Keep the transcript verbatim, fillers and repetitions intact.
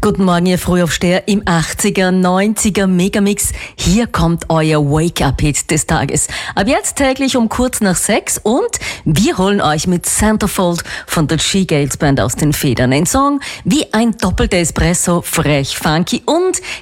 Guten Morgen, ihr Frühaufsteher im achtziger, neunziger Megamix. Hier kommt euer Wake-up-Hit des Tages. Ab jetzt täglich um kurz nach sechs und wir holen euch mit Centerfold von der She-Gales Band aus den Federn. Ein Song wie ein doppelter Espresso, frech, funky und